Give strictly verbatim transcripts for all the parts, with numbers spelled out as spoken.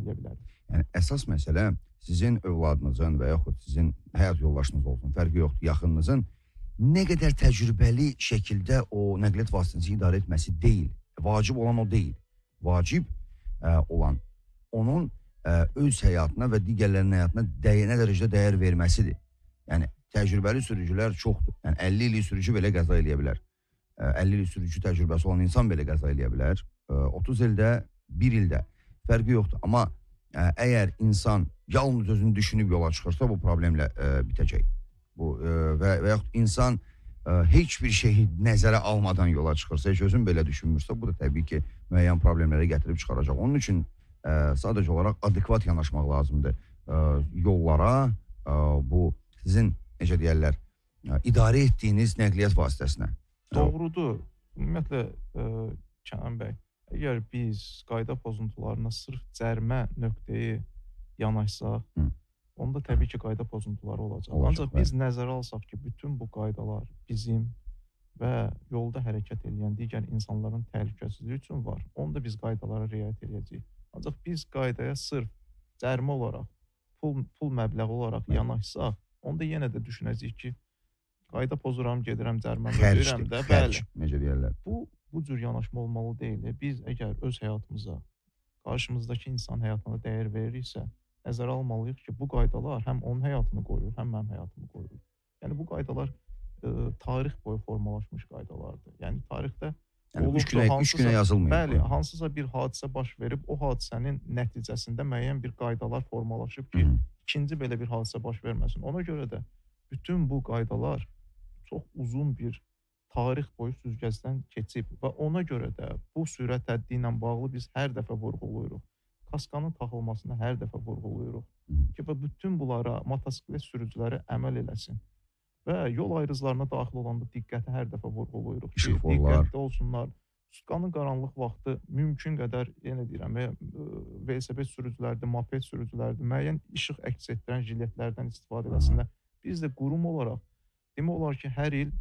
edə bilərik. Yəni, əsas məsələ sizin övladınızın və yaxud sizin həyat yoldaşınız olsun, fərqi yoxdur, yaxınınızın nə qədər təcrübəli şəkildə o nəqliyyat vasitəsini idarə etməsi deyil. Vacib olan o deyil. Vacib ə, olan onun ə, öz həyatına və digərlərinin həyatına dəyənə dərəcədə dəyər verməsidir. Yəni, təcrübəli sürücülər çoxdur. Yəni, əlli illik sürücü belə qəza eləyə bilər. əlli illik sürücü təcrübəsi olan insan belə qəza eləyə bilər. otuz ildə, bir ildə fərqi yoxdur. Amma ə, əgər insan yalnız özünü düşünüb yola çıxırsa, bu problemlə ə, bitəcək. Bu, ə, və, və yaxud insan ə, heç bir şeyi nəzərə almadan yola çıxırsa, heç özün belə düşünmürsə, bu da təbii ki, müəyyən problemlərə gətirib çıxaracaq. Onun üçün ə, sadəcə olaraq adekvat yanaşmaq lazımdır ə, yollara, ə, bu sizin, necə deyərlər, ə, idarə etdiyiniz nəqliyyat vasitəsinə. Doğrudur. Ümumiyyətlə, ə, Kənan bəy, əgər biz qayda pozuntularına sırf cərimə nöqteyi yanaşsaq, Hı. onda təbii ki, qayda pozuntuları olacaq. olacaq Ancaq biz nəzərə alsaq ki, bütün bu qaydalar bizim və yolda hərəkət edən digər insanların təhlükəsizliyi üçün var. Onda biz qaydalara riayət edəcəyik. Ancaq biz qaydaya sırf cərimə olaraq, pul, pul məbləği olaraq Hı. yanaşsaq, onda yenə də düşünəcəyik ki, qayda pozuram, gedirəm, cərimə ödəyirəm də. Xərc, necə deyərlər. Bu, bu cür yanaşma olmalı deyil. Biz əgər öz həyatımıza, qarşımızdakı insan həyatına dəyər veririksə, nəzərə almalıyıq ki, bu qaydalar həm onun həyatını qoruyur, həm mənim həyatımı qoruyur. Yəni, bu qaydalar ə, tarix boyu formalaşmış qaydalardır. Yəni, tarixdə yəni, üç günə, hansısa, üç günə yazılmıyor. Bəli, hansısa bir hadisə baş verib, o hadisənin nəticəsində müəyyən bir qaydalar formalaşıb ki, Hı -hı. ikinci belə bir hadisə baş verməsin. Ona görə də bütün bu qaydalar çox uzun bir tarix boyu süzgəcdən keçib və ona görə də bu sürət həddi ilə bağlı biz hər dəfə vurğuluyuruq. Kaskanın taxılmasını hər dəfə vurğuluyuruq ki, və bütün bunlara motosiklet sürücüləri əməl eləsin və yol ayrıclarına daxil olanda diqqəti hər dəfə vurğuluyuruq ki, diqqətli olsunlar. Sutkanın qaranlıq vaxtı mümkün qədər, yenə deyirəm, velosiped sürücülərdir, moped sürücülərdir, müəyyən işıq əks etdirən jiletlərdən istifadə eləsinlər. Biz də qurum olaraq demək olar ki, hər il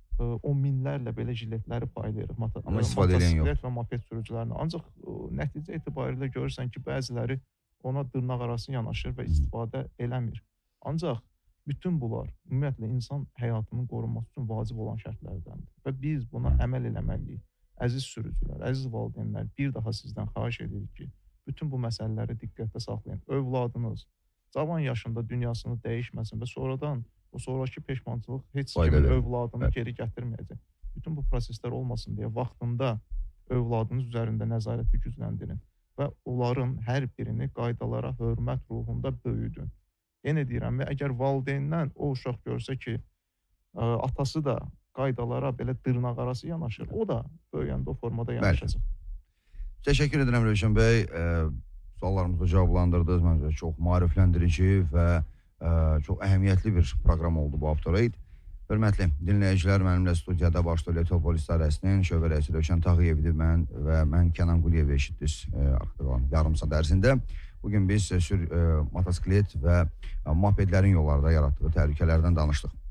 on minlərlə belə jiletləri paylayırıq motosiklet və moped sürücülərinə. Ancaq nəticə etibarilə görürsən ki, bəziləri ona dırnaq arası yanaşır və istifadə eləmir. Ancaq bütün bunlar ümumiyyətlə insan həyatının qorunması üçün vacib olan şərtlərdəndir və biz buna əməl eləməliyik. Əziz sürücülər, əziz valideynlər, bir daha sizdən xahiş edirik ki, bütün bu məsələləri diqqətdə saxlayın. Övladınız cavan yaşında dünyasını dəyişməsin və sonradan o sonraki peşmançılıq heç kimin övladını geri gətirməyəcək. Bütün bu proseslər olmasın deyə vaxtında övladınız üzərində nəzarəti gücləndirin və onların hər birini qaydalara hörmət ruhunda böyüdün. Yenə deyirəm, və əgər valideyndən o uşaq görsə ki, ə, atası da qaydalara belə dırnaq arası yanaşır, o da böyüyəndə o formada yanaşacaq. Təşəkkür edirəm Rövşən bəy. E, suallarımızı cavablandırdınız. Məncə çox maarifləndirici və e, çox əhəmiyyətli bir proqram oldu bu Update. Hörmətli dinləyicilər, mənimlə studiyada Baş Dövlət Polis İdarəsinin şöbə rəisi Rövşən Tağıyevdir mən və mən Kənan Quliyev eşitdiniz e, artıq olan yarım saat ərzində. Bugün biz sür, e, motosiklet və e, mopedlərin yollarda yaratdığı təhlükələrdən danışdıq.